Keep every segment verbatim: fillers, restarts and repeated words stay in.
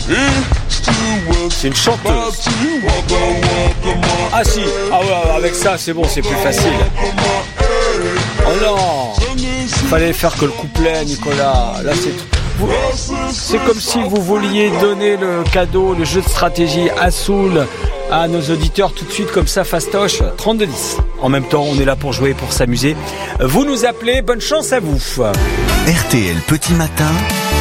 C'est une chanteuse. Ah si, ah ouais, avec ça c'est bon, c'est plus facile. Oh non, fallait faire que le couplet, Nicolas. Là c'est vous, c'est comme si vous vouliez donner le cadeau, le jeu de stratégie à Soul à nos auditeurs tout de suite comme ça, fastoche. Trente-deux dix. En même temps, on est là pour jouer, pour s'amuser. Vous nous appelez, bonne chance à vous. R T L Petit Matin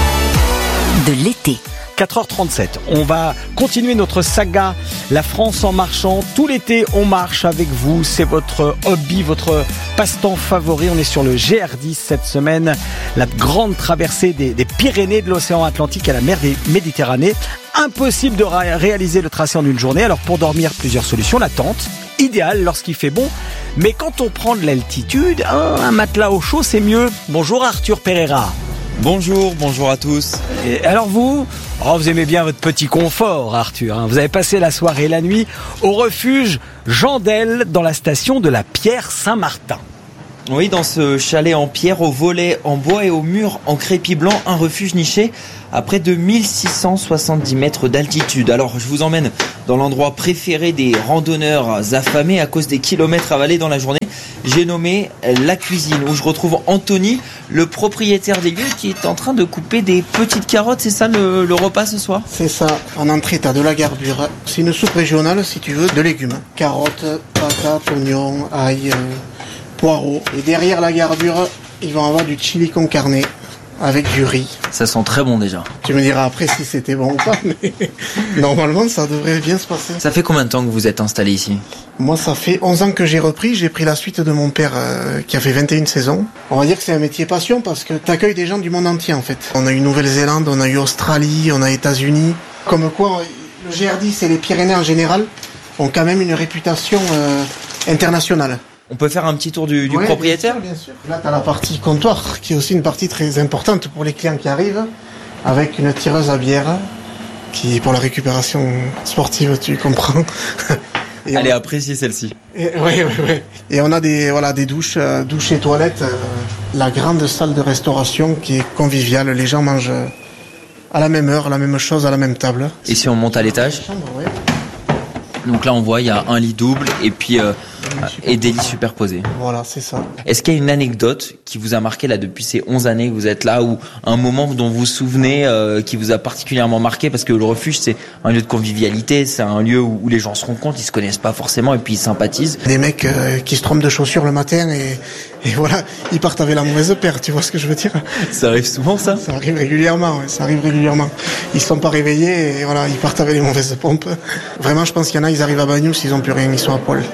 de l'été. quatre heures trente-sept. On va continuer notre saga La France en marchant. Tout l'été, on marche avec vous. C'est votre hobby, votre passe-temps favori. On est sur le G R dix cette semaine. La grande traversée des, des Pyrénées, de l'océan Atlantique à la mer des Méditerranée. Impossible de ré- réaliser le tracé en une journée. Alors pour dormir, plusieurs solutions. La tente, idéale lorsqu'il fait bon. Mais quand on prend de l'altitude, hein, un matelas au chaud, c'est mieux. Bonjour Arthur Pereira. Bonjour, bonjour à tous. Et alors vous, oh, vous aimez bien votre petit confort, Arthur. Hein. Vous avez passé la soirée et la nuit au refuge Jandel dans la station de la Pierre Saint-Martin. Oui, dans ce chalet en pierre, au volet en bois et au mur en crépi blanc, un refuge niché à près de mille six cent soixante-dix mètres d'altitude. Alors, je vous emmène dans l'endroit préféré des randonneurs affamés à cause des kilomètres avalés dans la journée. J'ai nommé la cuisine, où je retrouve Anthony, le propriétaire des lieux, qui est en train de couper des petites carottes. C'est ça le, le repas ce soir ? C'est ça. En entrée, t'as de la garbure. C'est une soupe régionale, si tu veux, de légumes. Carottes, patates, oignons, ail, euh, poireaux. Et derrière la garbure, ils vont avoir du chili con carne avec du riz. Ça sent très bon déjà. Tu me diras après si c'était bon ou pas, mais normalement, ça devrait bien se passer. Ça fait combien de temps que vous êtes installé ici ? Moi, ça fait onze ans que j'ai repris. J'ai pris la suite de mon père euh, qui a fait vingt et une saisons. On va dire que c'est un métier passion parce que t'accueilles des gens du monde entier en fait. On a eu Nouvelle-Zélande, on a eu Australie, on a États-Unis. Comme quoi, le G R dix et les Pyrénées en général ont quand même une réputation euh, internationale. On peut faire un petit tour du, du ouais, propriétaire ? Bien sûr, bien sûr. Là, t'as la partie comptoir qui est aussi une partie très importante pour les clients qui arrivent avec une tireuse à bière qui, pour la récupération sportive, tu comprends. Et Allez, on... apprécier celle-ci. Oui, oui, oui. Et on a des, voilà, des douches, euh, douches et toilettes. Euh, la grande salle de restauration qui est conviviale. Les gens mangent à la même heure, la même chose, à la même table. Et si on monte à l'étage ? Chambre, ouais. Donc là, on voit, il y a un lit double et puis euh, et des lits superposés. Voilà, c'est ça. Est-ce qu'il y a une anecdote qui vous a marqué là depuis ces onze années que vous êtes là, ou un moment dont vous vous souvenez euh, qui vous a particulièrement marqué ? Parce que le refuge, c'est un lieu de convivialité, c'est un lieu où, où les gens se rencontrent, ils se connaissent pas forcément et puis ils sympathisent. Des mecs euh, qui se trompent de chaussures le matin et, et voilà, ils partent avec la mauvaise paire, tu vois ce que je veux dire ? Ça arrive souvent, ça ? Ça arrive régulièrement, ouais, ça arrive régulièrement. Ils sont pas réveillés et voilà, ils partent avec les mauvaises pompes. Vraiment, je pense qu'il y en a, ils arrivent à Bagnous, ils ont plus rien, ils sont à poil.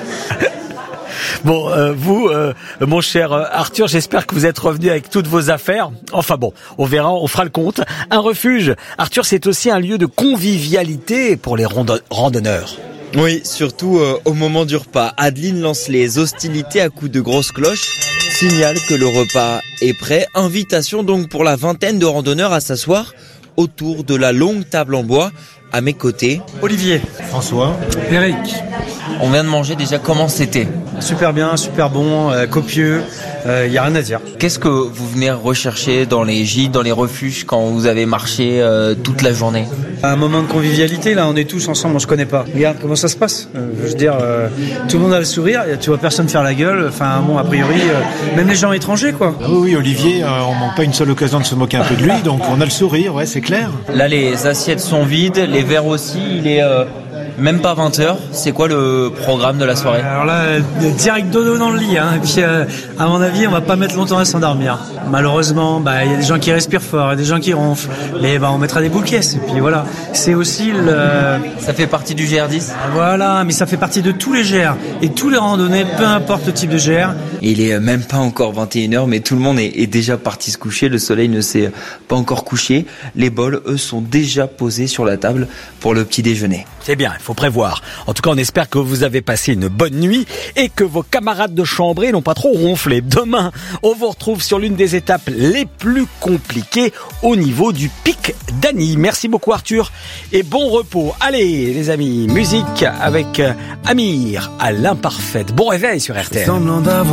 Bon, euh, vous, euh, mon cher Arthur, j'espère que vous êtes revenu avec toutes vos affaires. Enfin bon, on verra, on fera le compte. Un refuge, Arthur, c'est aussi un lieu de convivialité pour les rando- randonneurs. Oui, surtout euh, au moment du repas. Adeline lance les hostilités à coups de grosses cloches, signale que le repas est prêt. Invitation donc pour la vingtaine de randonneurs à s'asseoir autour de la longue table en bois. À mes côtés, Olivier, François, Eric. On vient de manger déjà, comment c'était ? Super bien, super bon, euh, copieux, il euh, n'y a rien à dire. Qu'est-ce que vous venez rechercher dans les gîtes, dans les refuges quand vous avez marché euh, toute la journée ? Un moment de convivialité, là on est tous ensemble, on se connaît pas. Regarde comment ça se passe. Euh, je veux dire, euh, tout le monde a le sourire, tu vois personne faire la gueule, enfin bon, a priori, euh, même les gens étrangers quoi. Ah oui, oui, Olivier, euh, on manque pas une seule occasion de se moquer un peu de lui, donc on a le sourire, ouais, c'est clair. Là les assiettes sont vides, les verres aussi, il est... Euh... Même pas vingt heures, c'est quoi le programme de la soirée ? Alors là, euh, direct dodo dans le lit, hein. Et puis euh, à mon avis, on va pas mettre longtemps à s'endormir. Malheureusement, bah il y a des gens qui respirent fort, il y a des gens qui ronflent, mais bah on mettra des boules caisses. Et puis voilà, c'est aussi le. Ça fait partie du G R dix ? Voilà, mais ça fait partie de tous les G R et tous les randonnées, peu importe le type de G R. Et il est même pas encore vingt et une heures, mais tout le monde est, est déjà parti se coucher. Le soleil ne s'est pas encore couché. Les bols, eux, sont déjà posés sur la table pour le petit déjeuner. C'est bien, il faut prévoir. En tout cas, on espère que vous avez passé une bonne nuit et que vos camarades de chambrée n'ont pas trop ronflé. Demain, on vous retrouve sur l'une des étapes les plus compliquées au niveau du pic d'Annie. Merci beaucoup Arthur et bon repos. Allez les amis, musique avec Amir à l'imparfaite. Bon réveil sur R T L.